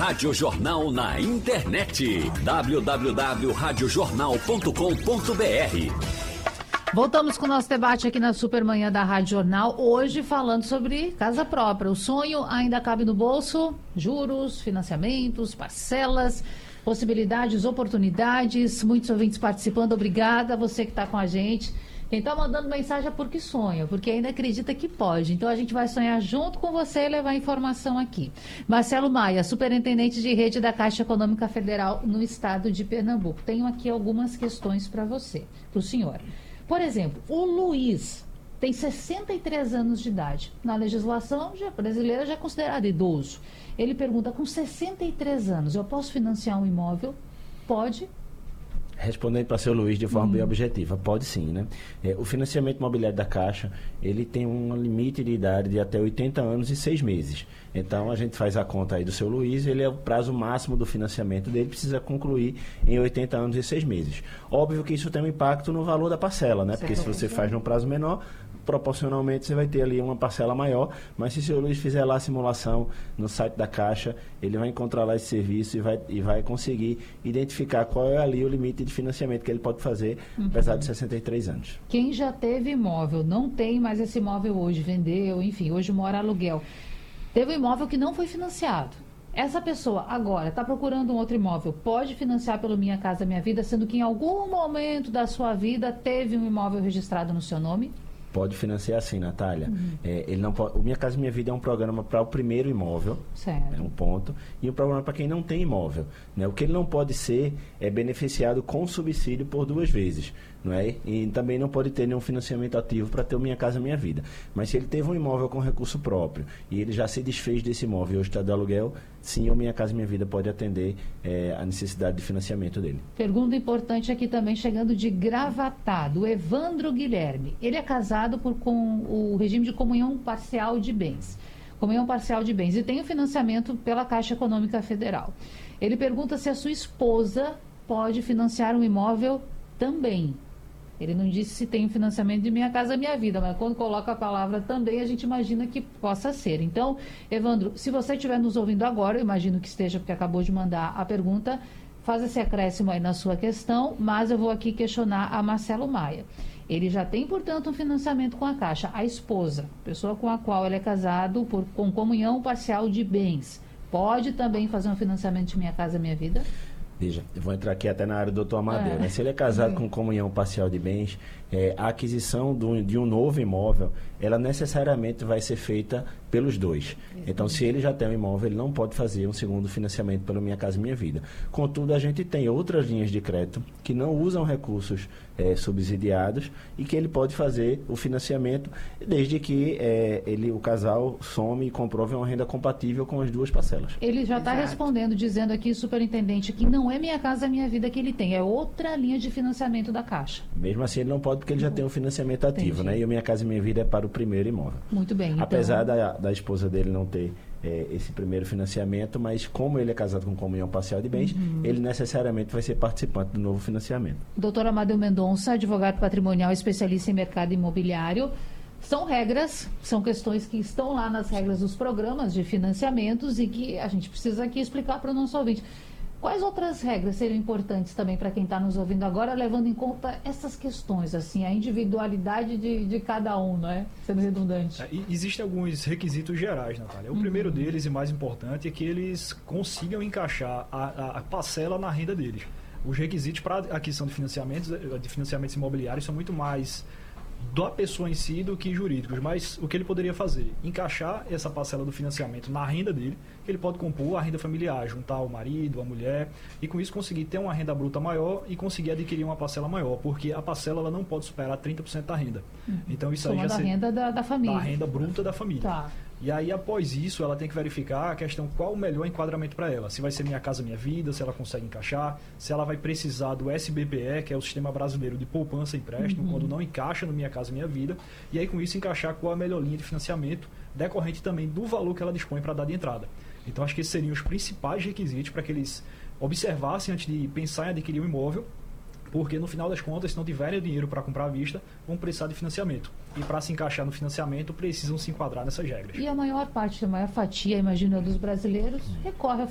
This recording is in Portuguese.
Rádio Jornal na internet. www.radiojornal.com.br. Voltamos com o nosso debate aqui na Supermanhã da Rádio Jornal, hoje falando sobre casa própria. O sonho ainda cabe no bolso? Juros, financiamentos, parcelas, possibilidades, oportunidades. Muitos ouvintes participando. Obrigada a você que está com a gente. Quem está mandando mensagem é porque sonha, porque ainda acredita que pode. Então a gente vai sonhar junto com você e levar informação aqui. Marcelo Maia, superintendente de rede da Caixa Econômica Federal no estado de Pernambuco. Tenho aqui algumas questões para você, para o senhor. Por exemplo, o Luiz tem 63 anos de idade. Na legislação brasileira já é considerado idoso. Ele pergunta, com 63 anos, eu posso financiar um imóvel? Pode? Respondendo para o seu Luiz de forma bem objetiva, pode sim, né? O financiamento imobiliário da Caixa, ele tem um limite de idade de até 80 anos e 6 meses. Então, a gente faz a conta aí do seu Luiz, ele é o prazo máximo do financiamento dele, precisa concluir em 80 anos e 6 meses. Óbvio que isso tem um impacto no valor da parcela, né? Porque se você faz num prazo menor, proporcionalmente você vai ter ali uma parcela maior, mas se o seu Luiz fizer lá a simulação no site da Caixa, ele vai encontrar lá esse serviço e vai conseguir identificar qual é ali o limite de financiamento que ele pode fazer, apesar de 63 anos. Quem já teve imóvel, não tem mais esse imóvel hoje, vendeu, enfim, hoje mora aluguel. Teve um imóvel que não foi financiado. Essa pessoa agora está procurando um outro imóvel, pode financiar pelo Minha Casa Minha Vida, sendo que em algum momento da sua vida teve um imóvel registrado no seu nome? Pode financiar sim, Natália. Ele não pode, o Minha Casa Minha Vida é um programa para o primeiro imóvel, certo. É um ponto, e um programa para quem não tem imóvel, né? O que ele não pode ser é beneficiado com subsídio por 2 vezes, não é? E também não pode ter nenhum financiamento ativo para ter o Minha Casa Minha Vida. Mas se ele teve um imóvel com recurso próprio e ele já se desfez desse imóvel e hoje está de aluguel, sim, o Minha Casa Minha Vida pode atender a necessidade de financiamento dele. Pergunta importante aqui também, chegando de Gravatá, do Evandro Guilherme. Ele é casado com o regime de comunhão parcial de bens. Comunhão parcial de bens. E tem o financiamento pela Caixa Econômica Federal. Ele pergunta se a sua esposa pode financiar um imóvel também. Ele não disse se tem o financiamento de Minha Casa Minha Vida, mas quando coloca a palavra também, a gente imagina que possa ser. Então, Evandro, se você estiver nos ouvindo agora, eu imagino que esteja, porque acabou de mandar a pergunta, faz esse acréscimo aí na sua questão, mas eu vou aqui questionar a Marcelo Maia. Ele já tem, portanto, um financiamento com a Caixa. A esposa, pessoa com a qual ele é casado com comunhão parcial de bens, pode também fazer um financiamento de Minha Casa Minha Vida? Veja, eu vou entrar aqui até na área do Dr. Amadeu, né? Se ele é casado com comunhão parcial de bens, a aquisição de um novo imóvel, ela necessariamente vai ser feita pelos dois. Então, se ele já tem um imóvel, ele não pode fazer um segundo financiamento pelo Minha Casa Minha Vida. Contudo, a gente tem outras linhas de crédito que não usam recursos subsidiados e que ele pode fazer o financiamento desde que o casal some e comprove uma renda compatível com as duas parcelas. Ele já está respondendo, dizendo aqui, superintendente, que não é Minha Casa Minha Vida que ele tem, é outra linha de financiamento da Caixa. Mesmo assim, ele não pode porque ele já tem um financiamento ativo, né? E o Minha Casa Minha Vida é para o primeiro imóvel. Muito bem. Então... Apesar da esposa dele não ter esse primeiro financiamento, mas como ele é casado com comunhão parcial de bens, ele necessariamente vai ser participante do novo financiamento. Doutor Amadeu Mendonça, advogado patrimonial, especialista em mercado imobiliário. São regras, são questões que estão lá nas regras dos programas de financiamentos e que a gente precisa aqui explicar para o nosso ouvinte. Quais outras regras seriam importantes também para quem está nos ouvindo agora, levando em conta essas questões, assim, a individualidade de cada um, não é? Sendo redundante. Existem alguns requisitos gerais, Natália. O primeiro deles, e mais importante, é que eles consigam encaixar a parcela na renda deles. Os requisitos para aquisição de financiamentos imobiliários são muito mais da pessoa em si do que jurídicos, mas o que ele poderia fazer? Encaixar essa parcela do financiamento na renda dele, que ele pode compor a renda familiar, juntar o marido, a mulher, e com isso conseguir ter uma renda bruta maior e conseguir adquirir uma parcela maior, porque a parcela ela não pode superar 30% da renda. Então isso aí já da renda da família. Da renda bruta da família. Tá. E aí, após isso, ela tem que verificar a questão qual o melhor enquadramento para ela. Se vai ser Minha Casa Minha Vida, se ela consegue encaixar, se ela vai precisar do SBPE, que é o Sistema Brasileiro de Poupança e Empréstimo, quando não encaixa no Minha Casa Minha Vida, e aí com isso encaixar qual a melhor linha de financiamento, decorrente também do valor que ela dispõe para dar de entrada. Então, acho que esses seriam os principais requisitos para que eles observassem antes de pensar em adquirir um imóvel, porque no final das contas, se não tiverem o dinheiro para comprar à vista, vão precisar de financiamento. E para se encaixar no financiamento, precisam se enquadrar nessas regras. E a maior parte, a maior fatia, imagino, dos brasileiros recorre ao